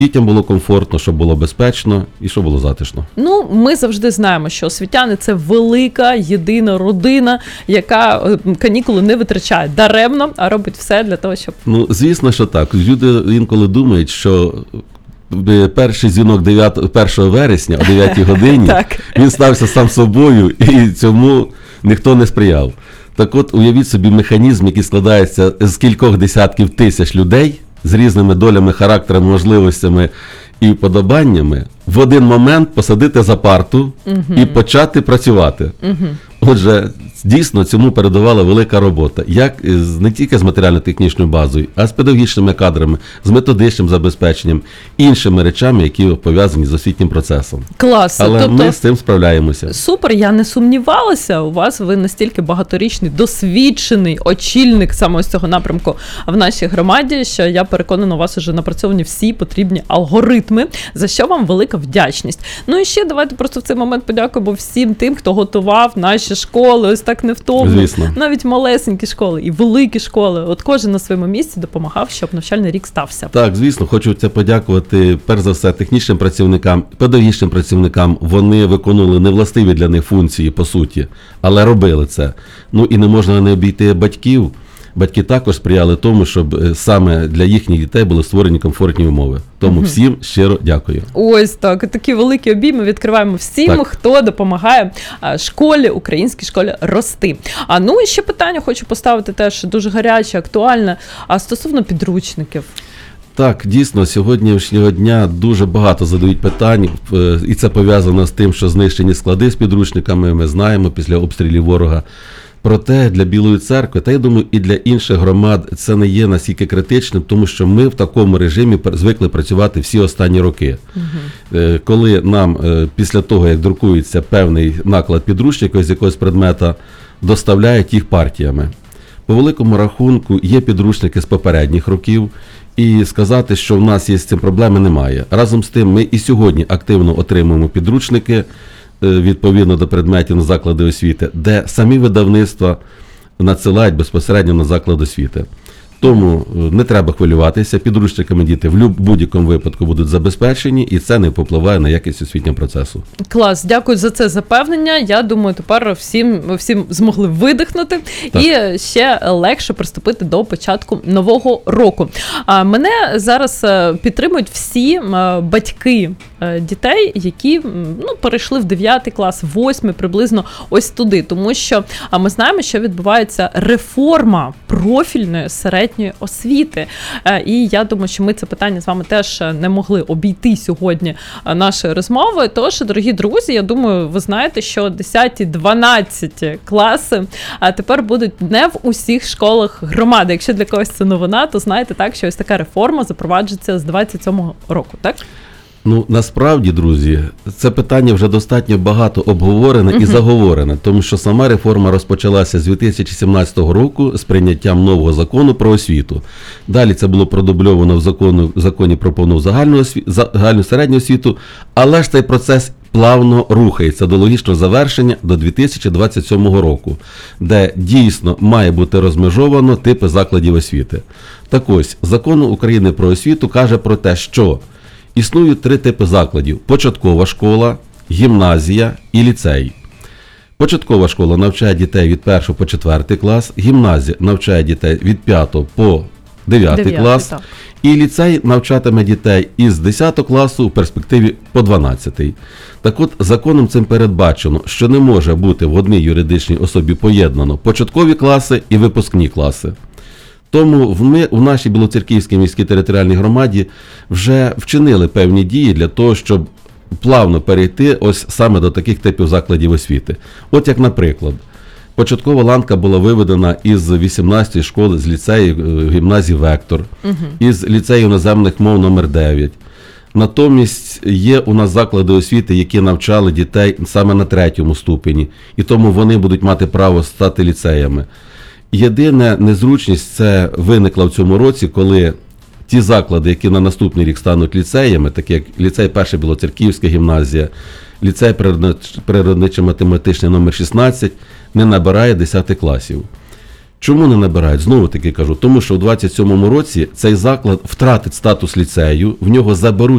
дітям було комфортно, щоб було безпечно і щоб було затишно. Ну, ми завжди знаємо, що освітяни – це велика, єдина родина, яка канікули не витрачає даремно, а робить все для того, щоб... Ну, звісно, що так. Люди інколи думають, що перший дзвінок 1 вересня о 9 годині, він стався сам собою, і цьому ніхто не сприяв. Так от, уявіть собі механізм, який складається з кількох десятків тисяч людей, з різними долями, характерами, можливостями і вподобаннями, в один момент посадити за парту і почати працювати. Отже, дійсно, цьому передувала велика робота. Як не тільки з матеріально-технічною базою, а з педагогічними кадрами, з методичним забезпеченням, іншими речами, які пов'язані з освітнім процесом. Клас. Але ми з цим справляємося. Супер, я не сумнівалася у вас. Ви настільки багаторічний, досвідчений очільник саме ось цього напрямку в нашій громаді, що я переконана, у вас вже напрацьовані всі потрібні алгоритми, за що вам велика вдячність. Ну і ще давайте просто в цей момент подякуємо всім тим, хто готував наші школи, ось так невтомно. Звісно. Навіть малесенькі школи і великі школи. От кожен на своєму місці допомагав, щоб навчальний рік стався. Так, звісно, хочу це подякувати, перш за все, технічним працівникам, педагогічним працівникам. Вони виконували невластиві для них функції, по суті, але робили це. Ну і не можна не обійти батьків. Батьки також сприяли тому, щоб саме для їхніх дітей були створені комфортні умови. Тому всім щиро дякую. Ось так. Такі великі обійми відкриваємо всім, хто допомагає школі, українській школі рости. Ну і ще питання хочу поставити теж дуже гаряче, актуальне, стосовно підручників. Так, дійсно, сьогоднішнього дня дуже багато задають питань, і це пов'язано з тим, що знищені склади з підручниками, ми знаємо, після обстрілів ворога. Проте для Білої Церкви, та я думаю, і для інших громад це не є настільки критичним, тому що ми в такому режимі звикли працювати всі останні роки. Коли нам після того, як друкується певний наклад підручників з якогось предмета, доставляють їх партіями. По великому рахунку є підручники з попередніх років, і сказати, що в нас є з цим проблеми, немає. Разом з тим, ми і сьогодні активно отримуємо підручники, відповідно до предметів на заклади освіти, де самі видавництва надсилають безпосередньо на заклад освіти. Тому не треба хвилюватися, підручниками діти в будь-якому випадку будуть забезпечені, і це не впливає на якість освітнього процесу. Клас, дякую за це запевнення. Я думаю, тепер всім змогли видихнути і ще легше приступити до початку нового року. Мене зараз підтримують всі батьки дітей, які перейшли в 9 клас, 8 приблизно ось туди, тому що ми знаємо, що відбувається реформа профільної середньої освіти. І я думаю, що ми це питання з вами теж не могли обійти сьогодні нашої розмови. Тож, дорогі друзі, я думаю, ви знаєте, що 10-12 класи тепер будуть не в усіх школах громади. Якщо для когось це новина, то знаєте так, що ось така реформа запроваджується з 27-го року, так? Ну, насправді, друзі, це питання вже достатньо багато обговорене і заговорене, тому що сама реформа розпочалася з 2017 року з прийняттям нового закону про освіту. Далі це було продубльовано в законі про повну загальну середню освіту, але ж цей процес плавно рухається до логічного завершення до 2027 року, де дійсно має бути розмежовано типи закладів освіти. Так ось, Закон України про освіту каже про те, що існують 3 типи закладів – початкова школа, гімназія і ліцей. Початкова школа навчає дітей від 1 по 4 клас, гімназія навчає дітей від 5 по 9 клас, так. І ліцей навчатиме дітей із 10 класу в перспективі по 12. Так от, законом цим передбачено, що не може бути в одній юридичній особі поєднано початкові класи і випускні класи. Тому ми в нашій Білоцерківській міській територіальній громаді вже вчинили певні дії для того, щоб плавно перейти ось саме до таких типів закладів освіти. От як, наприклад, початкова ланка була виведена із 18-ї школи, з ліцею гімназії «Вектор», із ліцею іноземних мов номер 9. Натомість є у нас заклади освіти, які навчали дітей саме на 3-му ступені, і тому вони будуть мати право стати ліцеями. Єдина незручність це виникла в цьому році, коли ті заклади, які на наступний рік стануть ліцеями, такі як ліцей Перша Білоцерківська гімназія, ліцей природничо-математичний номер 16, не набирає 10 класів. Чому не набирають? Знову таки кажу, тому що у 27-му році цей заклад втратить статус ліцею, в нього заберуть